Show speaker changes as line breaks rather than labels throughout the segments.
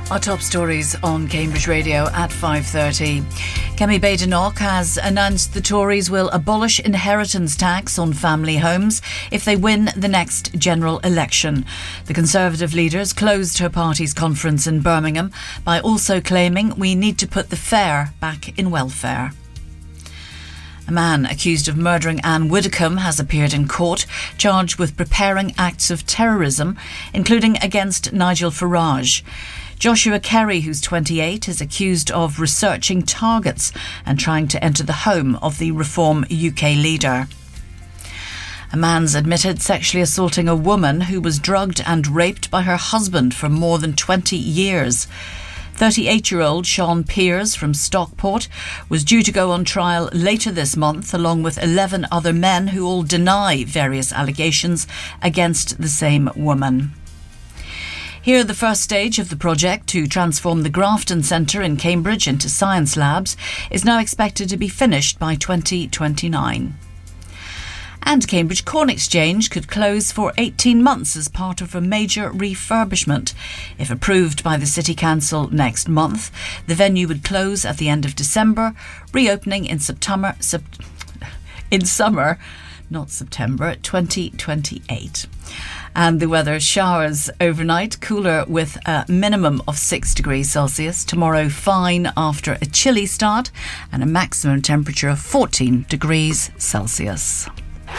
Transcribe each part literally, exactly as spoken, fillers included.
Our top stories on Cambridge Radio at five thirty. Kemi Badenoch has announced the Tories will abolish inheritance tax on family homes if they win the next general election. The Conservative leaders closed her party's conference in Birmingham by also claiming we need to put the fair back in welfare. A man accused of murdering Anne Widdecombe has appeared in court, charged with preparing acts of terrorism, including against Nigel Farage. Joshua Kerry, who's twenty-eight, is accused of researching targets and trying to enter the home of the Reform U K leader. A man's admitted sexually assaulting a woman who was drugged and raped by her husband for more than twenty years. thirty-eight-year-old Sean Pears from Stockport was due to go on trial later this month, along with eleven other men who all deny various allegations against the same woman. Here, the first stage of the project to transform the Grafton Centre in Cambridge into science labs is now expected to be finished by twenty twenty-nine. And Cambridge Corn Exchange could close for eighteen months as part of a major refurbishment. If approved by the City Council next month, the venue would close at the end of December, reopening in September, sep- in summer, not September, twenty twenty-eight. And the weather, showers overnight, cooler with a minimum of six degrees Celsius. Tomorrow, fine after a chilly start and a maximum temperature of fourteen degrees Celsius.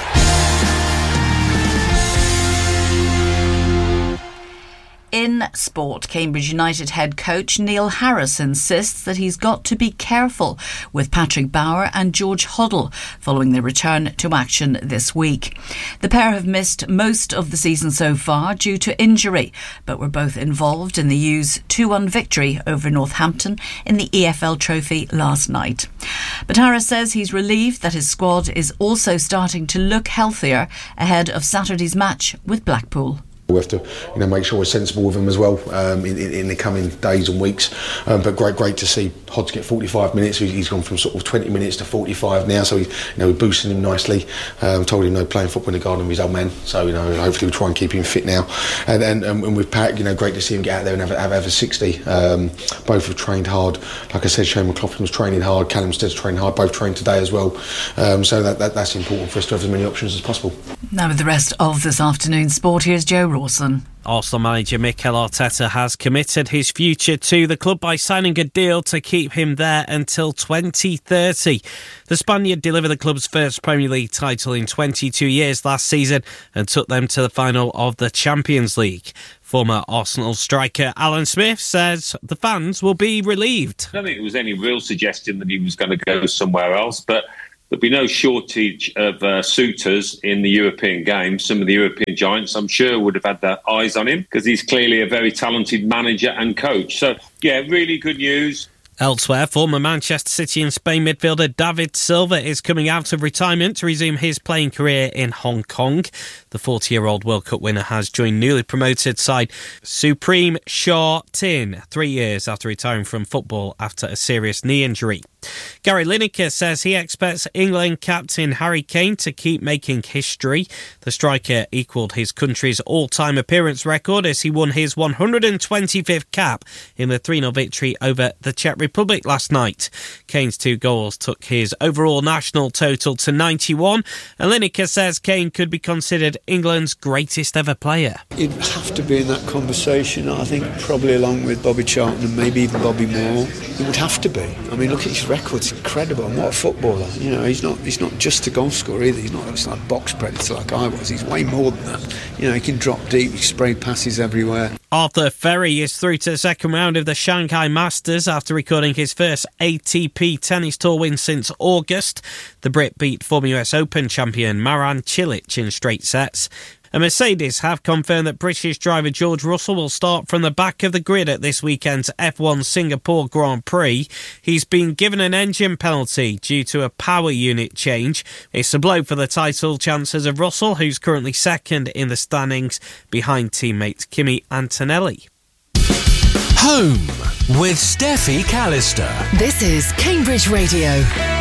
In sport, Cambridge United head coach Neil Harris insists that he's got to be careful with Patrick Bauer and George Hoddle following their return to action this week. The pair have missed most of the season so far due to injury, but were both involved in the U's two one victory over Northampton in the E F L Trophy last night. But Harris says he's relieved that his squad is also starting to look healthier ahead of Saturday's match with Blackpool.
We have to, you know, make sure we're sensible with him as well um, in, in, in the coming days and weeks. Um, but great, great to see Hodge get forty-five minutes. He's gone from sort of twenty minutes to forty-five now. So, he, you know, we're boosting him nicely. Um, told him no playing football in the garden with his old man. So, you know, hopefully we'll try and keep him fit now. And and, and with Pat, you know, great to see him get out there and have, have, have a sixty. Um, both have trained hard. Like I said, Shane McLaughlin was training hard. Callum Stead's training hard. Both trained today as well. Um, so that, that that's important for us to have as many options as possible.
Now with the rest of this afternoon's sport, here's Joe Rawson.
Arsenal manager Mikel Arteta has committed his future to the club by signing a deal to keep him there until twenty thirty. The Spaniard delivered the club's first Premier League title in twenty-two years last season and took them to the final of the Champions League. Former Arsenal striker Alan Smith says the fans will be relieved.
I don't think there was any real suggestion that he was going to go somewhere else, but there'll be no shortage of uh, suitors in the European games. Some of the European giants, I'm sure, would have had their eyes on him because he's clearly a very talented manager and coach. So, yeah, really good news.
Elsewhere, former Manchester City and Spain midfielder David Silva is coming out of retirement to resume his playing career in Hong Kong. The forty-year-old World Cup winner has joined newly promoted side Supreme Sha Tin three years after retiring from football after a serious knee injury. Gary Lineker says he expects England captain Harry Kane to keep making history. The striker equalled his country's all-time appearance record as he won his one hundred twenty-fifth cap in the three nil victory over the Czech Republic last night. Kane's two goals took his overall national total to ninety-one, and Lineker says Kane could be considered England's greatest ever player.
He'd have to be in that conversation, I think, probably along with Bobby Charlton and maybe even Bobby Moore. He would have to be. I mean, look at his record's incredible, and what a footballer. You know, he's not he's not just a goal scorer either. He's not just like box predator like I was. He's way more than that. You know, he can drop deep, he spray passes everywhere.
Arthur Ferry is through to the second round of the Shanghai Masters after recording his first A T P Tennis Tour win since August. The Brit beat former U S Open champion Maran Cilic in straight sets. And Mercedes have confirmed that British driver George Russell will start from the back of the grid at this weekend's F one Singapore Grand Prix. He's been given an engine penalty due to a power unit change. It's a blow for the title chances of Russell, who's currently second in the standings behind teammate Kimi Antonelli.
Home with Steffi Callister.
This is Cambridge Radio.